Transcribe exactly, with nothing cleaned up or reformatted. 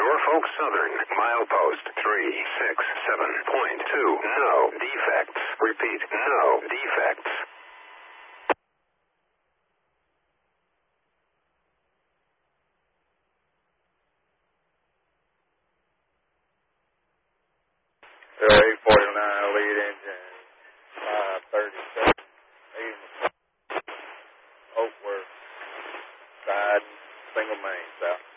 Norfolk Southern, milepost three six seven point two. No defects. Repeat, no defects. eight forty-nine lead engine, five thirty-seven, Oakworth, side, single main, south.